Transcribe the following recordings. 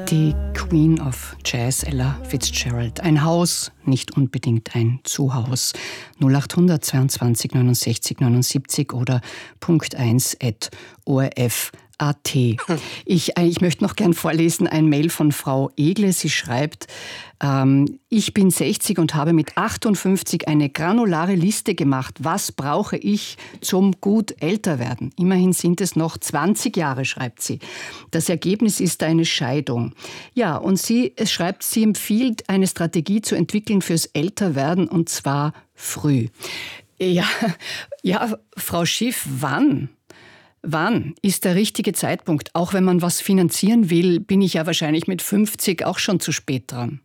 Die Queen of Jazz, Ella Fitzgerald. Ein Haus, nicht unbedingt ein Zuhaus. 0800 22 69 79 oder punkt1@orf.at. Ich möchte noch gern vorlesen ein Mail von Frau Egle. Sie schreibt, ich bin 60 und habe mit 58 eine granulare Liste gemacht. Was brauche ich zum gut älter werden? Immerhin sind es noch 20 Jahre, schreibt sie. Das Ergebnis ist eine Scheidung. Ja, und sie empfiehlt, eine Strategie zu entwickeln fürs Älterwerden, und zwar früh. Ja, Frau Schiff, wann? Wann ist der richtige Zeitpunkt? Auch wenn man was finanzieren will, bin ich ja wahrscheinlich mit 50 auch schon zu spät dran.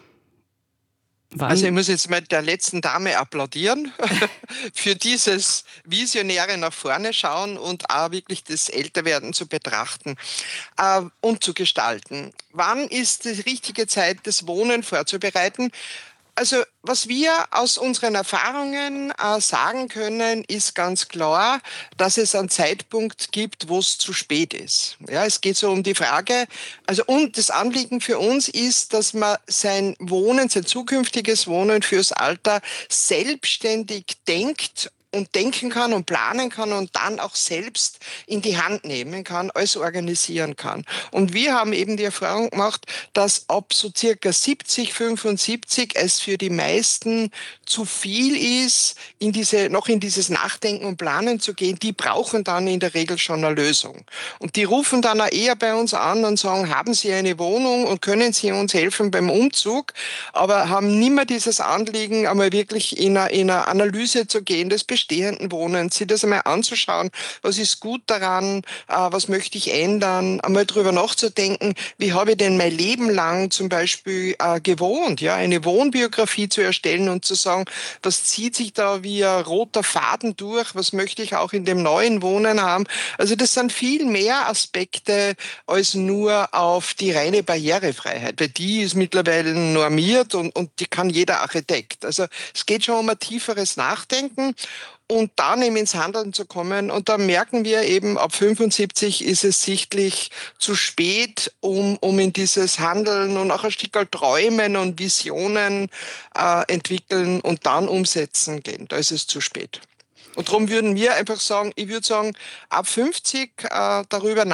Wann? Also ich muss jetzt mal der letzten Dame applaudieren für dieses visionäre nach vorne schauen und auch wirklich das Älterwerden zu betrachten und zu gestalten. Wann ist die richtige Zeit, das Wohnen vorzubereiten? Also was wir aus unseren Erfahrungen sagen können, ist ganz klar, dass es einen Zeitpunkt gibt, wo es zu spät ist. Ja, es geht so um die Frage, und das Anliegen für uns ist, dass man sein Wohnen, sein zukünftiges Wohnen fürs Alter selbstständig denkt und denken kann und planen kann und dann auch selbst in die Hand nehmen kann, alles organisieren kann. Und wir haben eben die Erfahrung gemacht, dass ab so circa 70, 75 es für die meisten zu viel ist, noch in dieses Nachdenken und Planen zu gehen. Die brauchen dann in der Regel schon eine Lösung. Und die rufen dann auch eher bei uns an und sagen, haben Sie eine Wohnung und können Sie uns helfen beim Umzug? Aber haben nicht mehr dieses Anliegen, einmal wirklich in eine Analyse zu gehen des bestehenden Wohnens, sich das einmal anzuschauen, was ist gut daran, was möchte ich ändern, einmal drüber nachzudenken, wie habe ich denn mein Leben lang zum Beispiel gewohnt, ja, eine Wohnbiografie zu erstellen und zu sagen, was zieht sich da wie ein roter Faden durch, was möchte ich auch in dem neuen Wohnen haben. Also das sind viel mehr Aspekte als nur auf die reine Barrierefreiheit, weil die ist mittlerweile normiert und die kann jeder Architekt. Also es geht schon um ein tieferes Nachdenken und dann eben ins Handeln zu kommen. Und da merken wir eben, ab 75 ist es sichtlich zu spät, um in dieses Handeln und auch ein Stück weit Träumen und Visionen entwickeln und dann umsetzen gehen. Da ist es zu spät. Und darum würden wir einfach sagen, ich würde sagen, ab 50 darüber